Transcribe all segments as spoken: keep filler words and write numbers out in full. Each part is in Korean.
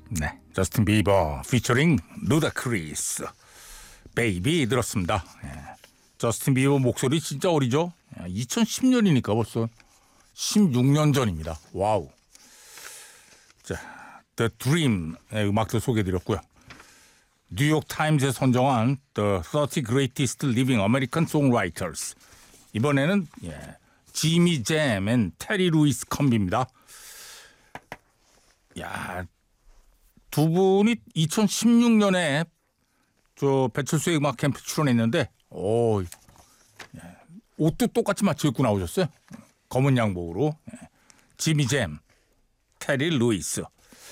네, 저스틴 비버 피처링 루다크리스 베이비 들었습니다. 예. 저스틴 비버 목소리 진짜 어리죠? 예, 이천십 년이니까 벌써 십육 년 전입니다. 와우. 자, The Dream의 음악도 소개해드렸고요. 뉴욕 타임즈에 선정한 The thirty Greatest Living American Songwriters. 이번에는 예, 지미 잼 앤 테리 루이스 컴비입니다. 야, 두 분이 이천십육 년에 저 배철수의 음악 캠프 출연했는데, 오, 예, 옷도 똑같이 맞춰 입고 나오셨어요. 검은 양복으로. 예. 지미 잼, 테리 루이스.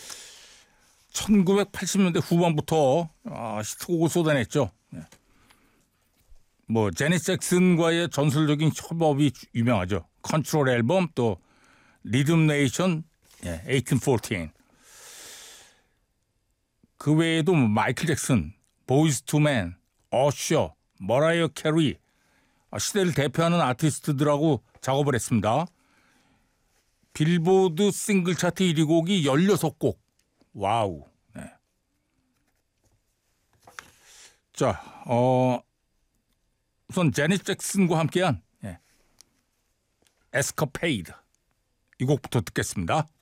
천구백팔십 년대 후반부터 아, 히트곡을 쏟아냈죠. 예. 뭐 제니 잭슨과의 전설적인 협업이 유명하죠. 컨트롤 앨범 또 리듬 네이션 예, eighteen-fourteen. 그 외에도 마이클 잭슨, 보이즈 투 맨, 어셔, 머라이어 캐리 시대를 대표하는 아티스트들하고 작업을 했습니다. 빌보드 싱글 차트 일 위 곡이 십육 곡. 와우. 네. 자, 어, 우선 제니 잭슨과 함께한 예, 에스커페이드 이 곡부터 듣겠습니다.